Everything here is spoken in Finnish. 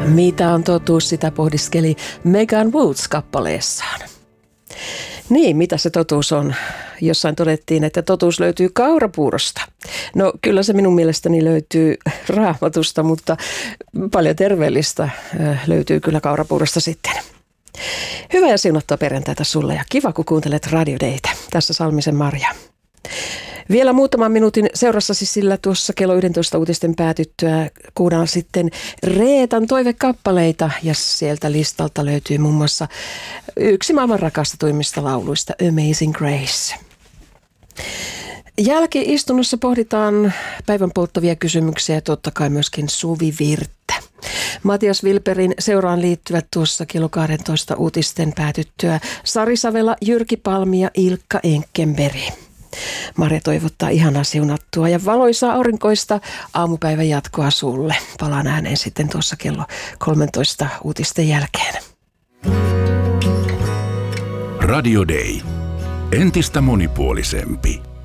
Mitä on totuus, sitä pohdiskeli Megan Woods kappaleessaan. Niin, mitä se totuus on? Jossain todettiin, että totuus löytyy kaurapuurosta. No kyllä se minun mielestäni löytyy Raamatusta, mutta paljon terveellistä löytyy kyllä kaurapuurosta sitten. Hyvää ja siunattua perjantaita sulle ja kiva kun kuuntelet Radio Daytä. Tässä Salmisen Marja. Vielä muutaman minuutin seurassasi, sillä tuossa kello 11 uutisten päätyttyä kuunnellaan sitten Reetan toivekappaleita ja sieltä listalta löytyy muun muassa yksi maailman rakastetuimmista lauluista, Amazing Grace. Jälki-istunnossa pohditaan päivän polttavia kysymyksiä ja totta kai myöskin suvivirttä. Matias Wilperin seuraan liittyvät tuossa kello 12 uutisten päätyttyä Sari Savela, Jyrki Palmi ja Ilkka Enkenberg. Marja toivottaa ihanaa siunattua ja valoisaa aurinkoista aamupäivän jatkoa sulle. Palaan ääneen sitten tuossa kello 13 uutisten jälkeen. Radio Day. Entistä monipuolisempi.